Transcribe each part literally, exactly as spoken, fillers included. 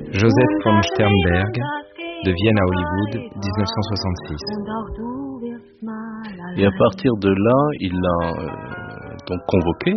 Joseph von Sternberg, de Vienne à Hollywood, dix-neuf cent soixante-six. Et à partir de là, il l'a euh, donc convoqué.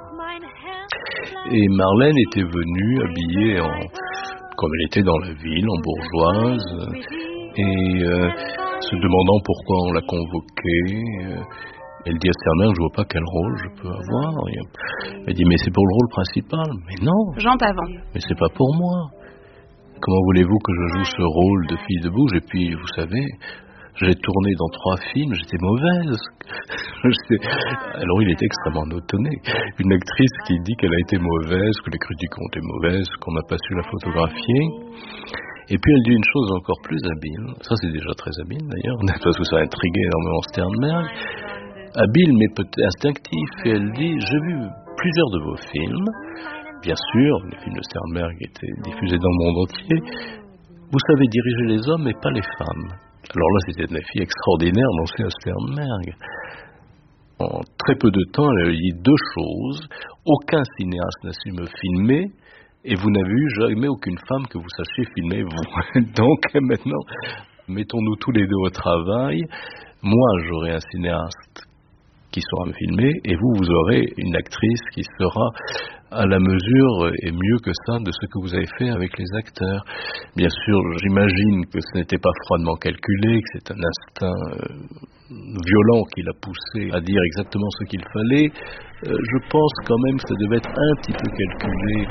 Et Marlène était venue habillée en, comme elle était dans la ville, en bourgeoise, et euh, se demandant pourquoi on l'a convoquée. Euh, elle dit à Sternberg, je vois pas quel rôle je peux avoir. Elle dit, mais c'est pour le rôle principal. Mais non. Jean Pavant. Mais c'est pas pour moi. Comment voulez-vous que je joue ce rôle de fille de bouge? Et puis, vous savez, j'ai tourné dans trois films, j'étais mauvaise. Alors il était extrêmement étonné. Une actrice qui dit qu'elle a été mauvaise, que les critiques ont été mauvaises, qu'on n'a pas su la photographier. Et puis elle dit une chose encore plus habile, ça c'est déjà très habile d'ailleurs, parce que ça a intrigué énormément Sternberg, habile mais peut-être instinctif, et elle dit, j'ai vu plusieurs de vos films, bien sûr, les films de Sternberg étaient diffusés dans le monde entier, vous savez diriger les hommes et pas les femmes. Alors là, c'était une fille extraordinaire, lancée à Sternberg. En très peu de temps, elle a dit deux choses. Aucun cinéaste n'a su me filmer, et vous n'avez eu jamais aucune femme que vous sachiez filmer, vous. Donc, maintenant, mettons-nous tous les deux au travail. Moi, j'aurai un cinéaste qui saura me filmer, et vous, vous aurez une actrice qui sera à la mesure et mieux que ça de ce que vous avez fait avec les acteurs. Bien sûr, j'imagine que ce n'était pas froidement calculé, que c'est un instinct euh, violent qui l'a poussé à dire exactement ce qu'il fallait. Euh, je pense quand même que ça devait être un petit peu calculé.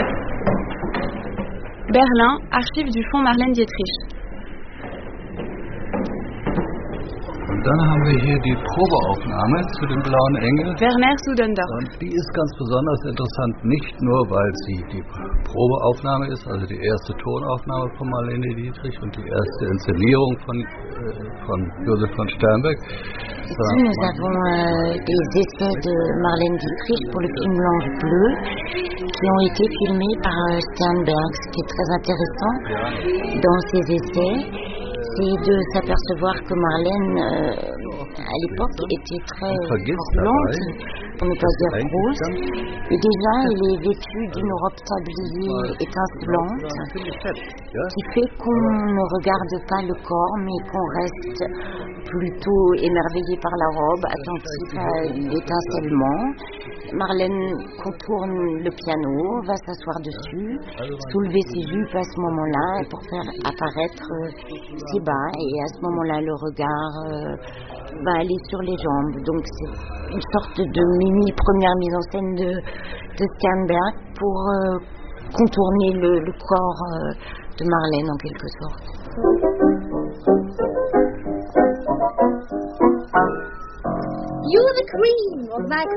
Berlin, archives du Fonds Marlène Dietrich. Und dann haben wir hier die Probeaufnahme zu dem Blauen Engel. Werner Sudendorf. Und die ist ganz besonders interessant, nicht nur, weil sie die Probeaufnahme ist, also die erste Tonaufnahme von Marlène Dietrich und die erste Inszenierung von, äh, von Joseph von Sternberg. Ici, nous avons euh, des essais de Marlène Dietrich pour le film L'Ange Bleu qui ont été filmés par euh, Sternberg. Ce qui est très intéressant dans ces essais, c'est de s'apercevoir que Marlène, euh, à l'époque, était très corpulente, pour ne pas dire grosse, et déjà elle est vêtue d'une robe tablier étincelante, qui fait qu'on ne regarde pas le corps, mais qu'on reste plutôt émerveillé par la robe, attentif à l'étincellement. Marlène contourne le piano, va s'asseoir dessus, soulever ses jupes à ce moment-là pour faire apparaître euh, ses bas, et à ce moment-là le regard euh, va aller sur les jambes. Donc c'est une sorte de mini première mise en scène de, de Sternberg pour euh, contourner le, le corps euh, de Marlène en quelque sorte. You're the cream of my